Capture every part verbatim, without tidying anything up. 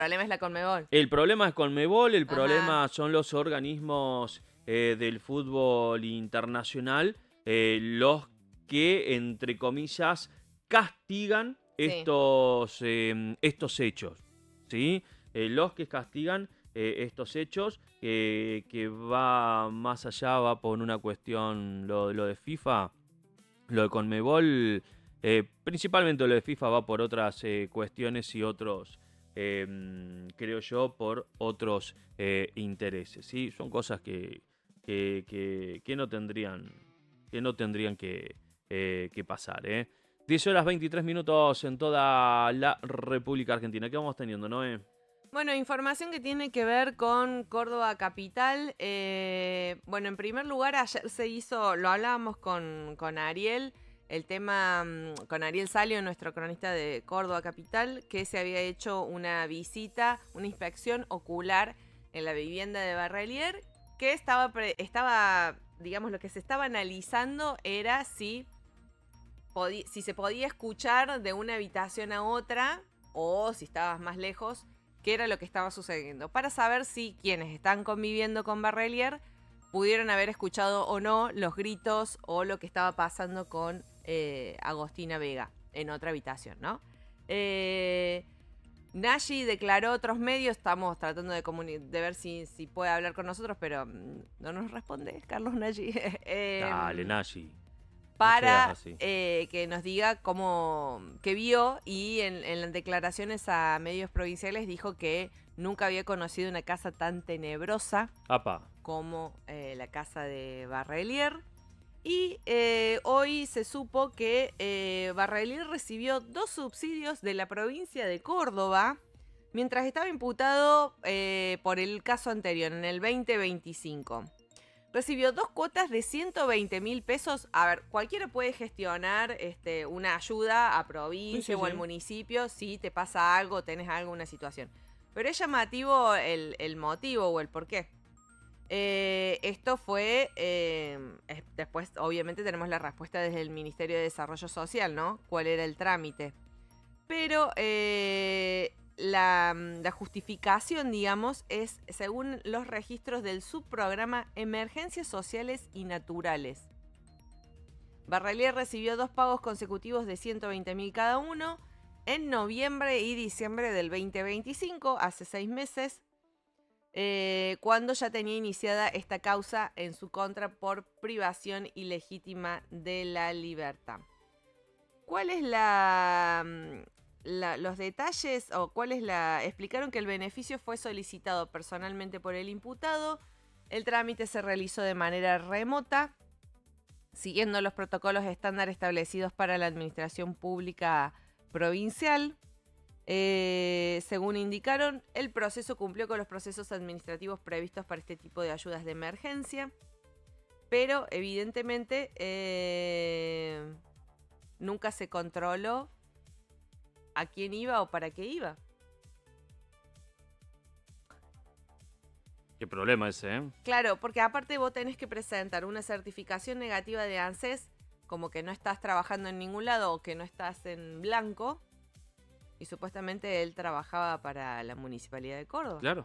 problema es la Conmebol. El problema es Conmebol, el Ajá. problema son los organismos eh, del fútbol internacional, eh, los que, entre comillas, castigan Sí. estos, eh, estos hechos, ¿sí? Eh, los que castigan eh, estos hechos, eh, que va más allá, va por una cuestión, lo, lo de FIFA, lo de Conmebol, eh, principalmente lo de FIFA va por otras eh, cuestiones y otros... Eh, creo yo, por otros eh, intereses, ¿sí? Son cosas que, que, que, que no tendrían que no tendrían que, eh, que pasar, ¿eh? diez horas veintitrés minutos en toda la República Argentina. ¿Qué vamos teniendo, Noé? Bueno, información que tiene que ver con Córdoba Capital. Eh, bueno, en primer lugar, ayer se hizo, lo hablábamos con, con Ariel, el tema con Ariel Salio, nuestro cronista de Córdoba Capital, que se había hecho una visita, una inspección ocular en la vivienda de Barrelier, que estaba, estaba digamos, lo que se estaba analizando era si, podí, si se podía escuchar de una habitación a otra o si estabas más lejos, qué era lo que estaba sucediendo, para saber si quienes están conviviendo con Barrelier pudieron haber escuchado o no los gritos o lo que estaba pasando con eh, Agostina Vega en otra habitación, ¿no? Eh, Nashi declaró a otros medios, estamos tratando de, de ver si, si puede hablar con nosotros, pero no nos responde Carlos Nashi. eh, Dale, Nashi. Para No seas así. eh, que nos diga cómo, qué vio, y en, en las declaraciones a medios provinciales dijo que nunca había conocido una casa tan tenebrosa Apa. como eh, la casa de Barrelier. Y eh, hoy se supo que eh, Barrelier recibió dos subsidios de la provincia de Córdoba mientras estaba imputado eh, por el caso anterior, en el veinte veinticinco. Recibió dos cuotas de ciento veinte mil pesos. A ver, cualquiera puede gestionar este, una ayuda a provincia sí, sí, o al sí. municipio si te pasa algo, tenés alguna situación. Pero es llamativo el, el motivo o el porqué. Eh, esto fue, eh, después obviamente tenemos la respuesta desde el Ministerio de Desarrollo Social, ¿no? ¿Cuál era el trámite? Pero eh, la, la justificación, digamos, es según los registros del subprograma Emergencias Sociales y Naturales. Barrelier recibió dos pagos consecutivos de ciento veinte mil cada uno en noviembre y diciembre del veinte veinticinco, hace seis meses. Eh, cuando ya tenía iniciada esta causa en su contra por privación ilegítima de la libertad. ¿Cuál es la, la, los detalles o cuál es la... Explicaron que el beneficio fue solicitado personalmente por el imputado, el trámite se realizó de manera remota, siguiendo los protocolos estándar establecidos para la administración pública provincial. Eh, según indicaron, el proceso cumplió con los procesos administrativos previstos para este tipo de ayudas de emergencia, pero evidentemente eh, nunca se controló a quién iba o para qué iba. Qué problema ese, ¿eh? Claro, porque aparte vos tenés que presentar una certificación negativa de ANSES, como que no estás trabajando en ningún lado o que no estás en blanco. Y supuestamente él trabajaba para la Municipalidad de Córdoba. Claro.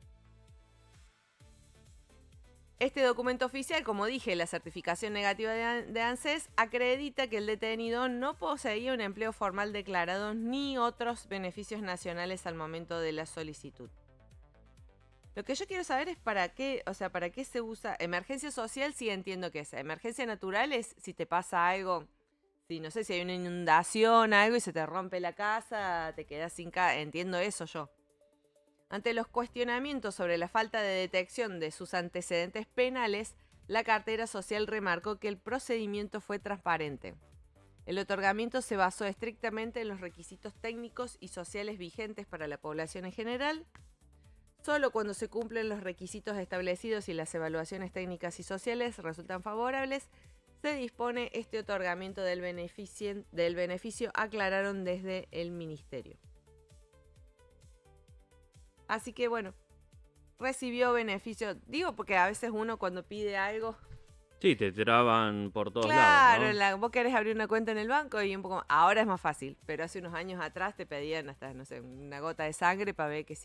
Este documento oficial, como dije, la certificación negativa de ANSES, acredita que el detenido no poseía un empleo formal declarado ni otros beneficios nacionales al momento de la solicitud. Lo que yo quiero saber es para qué, o sea, para qué se usa. Emergencia social sí entiendo que es. Emergencia natural es si te pasa algo... Sí, no sé si hay una inundación, algo y se te rompe la casa, te quedas sin casa. Entiendo eso yo. Ante los cuestionamientos sobre la falta de detección de sus antecedentes penales, la cartera social remarcó que el procedimiento fue transparente. El otorgamiento se basó estrictamente en los requisitos técnicos y sociales vigentes para la población en general. Solo cuando se cumplen los requisitos establecidos y las evaluaciones técnicas y sociales resultan favorables, se dispone este otorgamiento del beneficio, del beneficio, aclararon desde el ministerio. Así que bueno, recibió beneficio. Digo porque a veces uno cuando pide algo... Sí, te traban por todos claro, lados, ¿no? Claro, vos querés abrir una cuenta en el banco y un poco... Ahora es más fácil, pero hace unos años atrás te pedían hasta, no sé, una gota de sangre para ver que si